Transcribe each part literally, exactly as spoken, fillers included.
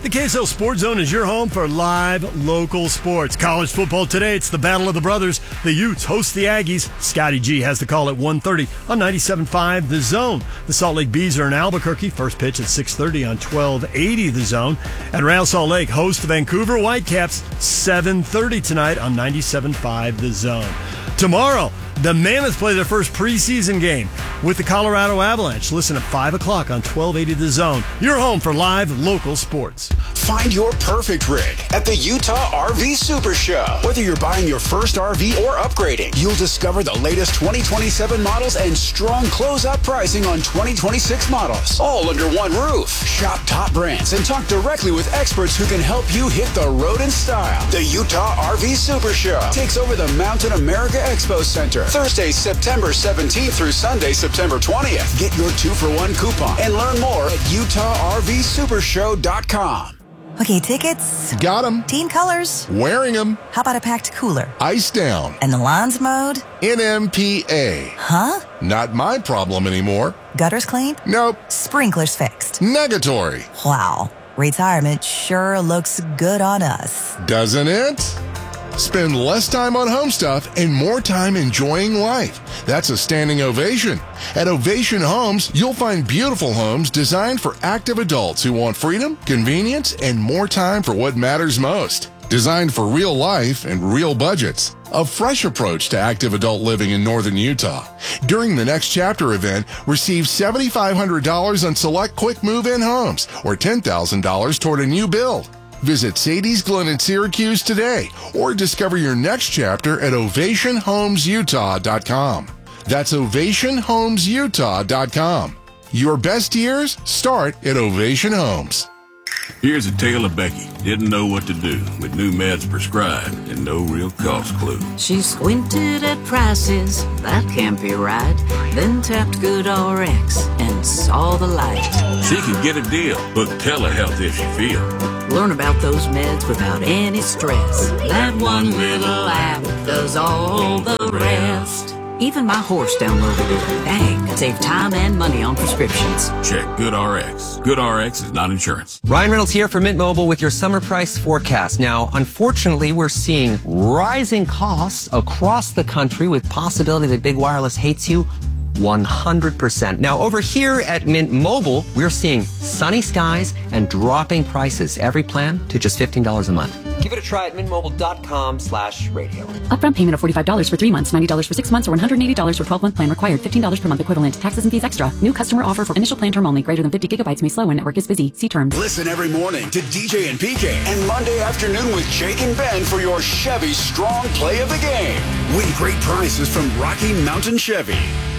The K S L Sports Zone is your home for live local sports. College football today, it's the Battle of the Brothers. The Utes host the Aggies. Scotty G has the call at one thirty on ninety-seven point five The Zone. The Salt Lake Bees are in Albuquerque. First pitch at six thirty on twelve eighty The Zone. And Real Salt Lake host the Vancouver Whitecaps seven thirty tonight on ninety-seven point five The Zone. Tomorrow, the Mammoths play their first preseason game with the Colorado Avalanche. Listen at five o'clock on twelve eighty The Zone. Your home for live local sports. Find your perfect rig at the Utah R V Super Show. Whether you're buying your first R V or upgrading, you'll discover the latest twenty twenty-seven models and strong closeout pricing on twenty twenty-six models, all under one roof. Shop top brands and talk directly with experts who can help you hit the road in style. The Utah R V Super Show takes over the Mountain America Expo Center Thursday, September seventeenth through Sunday, September twentieth. Get your two for one coupon and learn more at utah r v super show dot com. Okay, tickets. Got them. Team colors. Wearing them. How about a packed cooler? Ice down. And the lawns mowed? N M P A. Huh? Not my problem anymore. Gutters cleaned? Nope. Sprinklers fixed? Negatory. Wow. Retirement sure looks good on us. Doesn't it? Spend less time on home stuff and more time enjoying life. That's a standing ovation. At Ovation Homes, you'll find beautiful homes designed for active adults who want freedom, convenience, and more time for what matters most. Designed for real life and real budgets. A fresh approach to active adult living in northern Utah. During the Next Chapter event, receive seven thousand five hundred dollars on select quick move-in homes or ten thousand dollars toward a new build. Visit Sadie's Glen in Syracuse today or discover your next chapter at ovation homes utah dot com. That's ovation homes utah dot com. Your best years start at Ovation Homes. Here's a tale of Becky. Didn't know what to do with new meds prescribed and no real cost clue. She squinted at prices, that can't be right. Then tapped GoodRx and saw the light. She could get a deal. Book telehealth if she feel. Learn about those meds without any stress. That one little app does all the rest. Even my horse downloaded it. Dang, save time and money on prescriptions. Check GoodRx. GoodRx is not insurance. Ryan Reynolds here for Mint Mobile with your summer price forecast. Now, unfortunately, we're seeing rising costs across the country with possibility that big wireless hates you one hundred percent. Now, over here at Mint Mobile, we're seeing sunny skies and dropping prices. Every plan to just fifteen dollars a month. Give it a try at mintmobile.com slash radio. Upfront payment of forty-five dollars for three months, ninety dollars for six months, or one hundred eighty dollars for twelve-month plan required. fifteen dollars per month equivalent. Taxes and fees extra. New customer offer for initial plan term only. Greater than fifty gigabytes may slow when network is busy. See terms. Listen every morning to D J and P K and Monday afternoon with Jake and Ben for your Chevy Strong Play of the Game. Win great prizes from Rocky Mountain Chevy.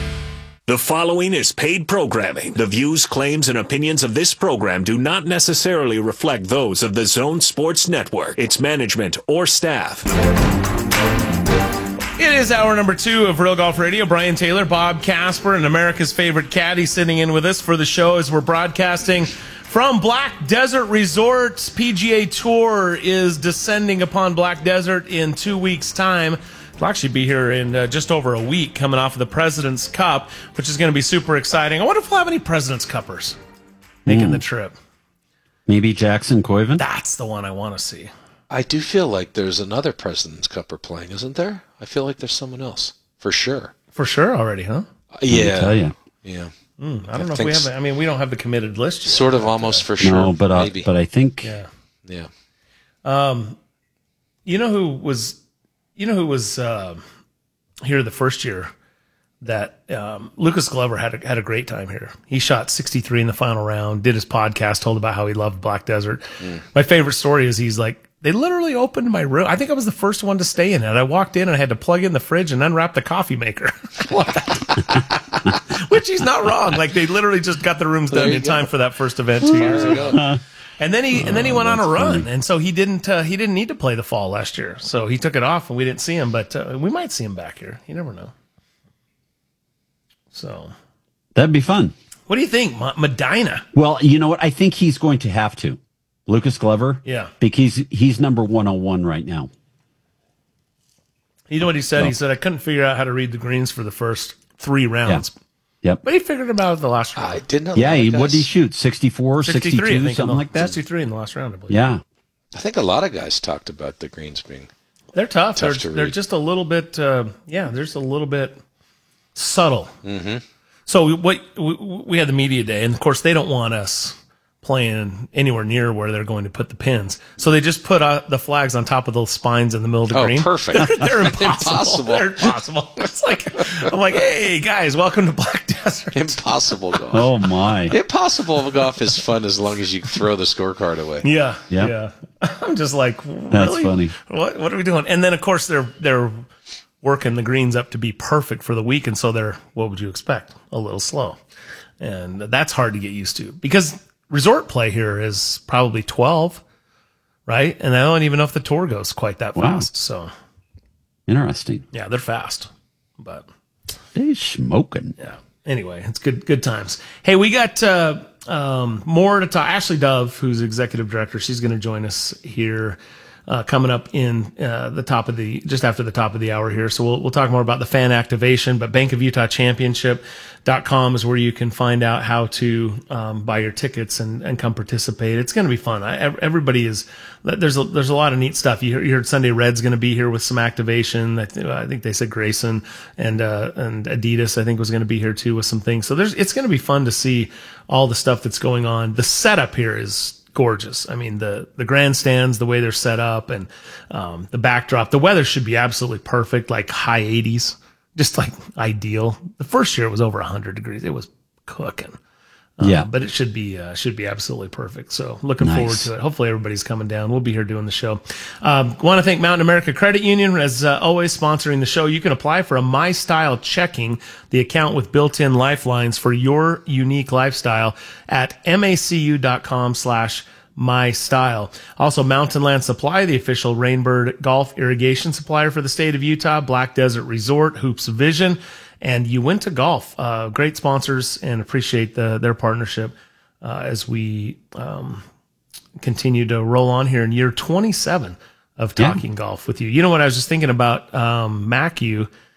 The following is paid programming. The views, claims, and opinions of this program do not necessarily reflect those of the Zone Sports Network, its management, or staff. It is hour number two of Real Golf Radio. Brian Taylor, Bob Casper, and America's favorite caddy sitting in with us for the show as we're broadcasting from Black Desert Resorts. P G A Tour is descending upon Black Desert in two weeks' time. We'll actually be here in uh, just over a week coming off of the President's Cup, which is going to be super exciting. I wonder if we'll have any President's Cuppers making mm. the trip. Maybe Jackson Coyven? That's the one I want to see. I do feel like there's another President's Cupper playing, isn't there? I feel like there's someone else. For sure. For sure already, huh? Uh, yeah. I tell you. Yeah. Mm, I don't I know if we have, I mean, we don't have the committed list yet. Sort of almost uh, for sure. No, but, uh, maybe. but I think. Yeah. Yeah. Um, you know who was... You know who was uh, here the first year that um, Lucas Glover had a, had a great time here. He shot sixty-three in the final round, did his podcast, told about how he loved Black Desert. Mm. My favorite story is he's like, they literally opened my room. I think I was the first one to stay in it. I walked in and I had to plug in the fridge and unwrap the coffee maker. Which he's not wrong. Like they literally just got the rooms done in go. time for that first event two years ago. And then he and then he went oh, on a run, funny. and so he didn't uh, he didn't need to play the fall last year. So he took it off, and we didn't see him. But uh, we might see him back here. You never know. So that'd be fun. What do you think, Medina? Well, you know what? I think he's going to have to. Lucas Glover, yeah, because he's number one oh one right now. You know what he said? So. He said I couldn't figure out how to read the greens for the first three rounds. Yeah. Yep. But he figured him out at the last round. I didn't. Yeah, he, what did he shoot? sixty-four, sixty-three, sixty-two, I think, something the, like that? sixty-three in the last round, I believe. Yeah. I think a lot of guys talked about the greens being They're tough. tough they're, to they're read. just a little bit, uh, yeah, there's a little bit subtle. Mm-hmm. So what we, we had the media day, and of course they don't want us playing anywhere near where they're going to put the pins. So they just put uh, the flags on top of those spines in the middle of the Oh, green. perfect. They're, they're impossible. Impossible. They're impossible. It's like, I'm like, hey guys, welcome to Black Desert. Impossible golf. Oh, my. Impossible golf is fun as long as you throw the scorecard away. Yeah, Yep. yeah. I'm just like, really? That's funny. What what are we doing? And then of course they're they're working the greens up to be perfect for the week, and so they're, what would you expect? A little slow, and that's hard to get used to because resort play here is probably twelve, right? And I don't even know if the tour goes quite that Wow. fast. So Interesting. yeah, they're fast, but They smoking. yeah. Anyway, it's good good times. Hey, we got uh, um, more to talk. Ashley Dove, who's executive director, she's going to join us here uh, coming up in uh, the top of the just after the top of the hour here. So we'll we'll talk more about the fan activation. But Bank of Utah Championship dot com is where you can find out how to um, buy your tickets and, and come participate. It's going to be fun. I, everybody is there's a, there's a lot of neat stuff. You heard, you heard Sunday Red's going to be here with some activation. I, th- I think they said Grayson and uh, and Adidas I think was going to be here too with some things. So there's it's going to be fun to see all the stuff that's going on. The setup here is gorgeous. I mean the the grandstands, the way they're set up, and um, the backdrop. The weather should be absolutely perfect, like high eighties. Just like ideal. The first year it was over one hundred degrees. It was cooking. Um, Yeah. But it should be uh, should be absolutely perfect. So looking Nice. forward to it. Hopefully everybody's coming down. We'll be here doing the show. Um, want to thank Mountain America Credit Union as uh, always sponsoring the show. You can apply for a My Style Checking, the account with built-in lifelines for your unique lifestyle at macu.com slash My Style. Also, Mountain Land Supply, the official Rainbird Golf irrigation supplier for the state of Utah, Black Desert Resort, Hoops Vision, and Uinta Golf. Uh, great sponsors, and appreciate the, their partnership uh, as we um, continue to roll on here in year twenty-seven of talking Yeah. golf with you. You know what? I was just thinking about um, Macu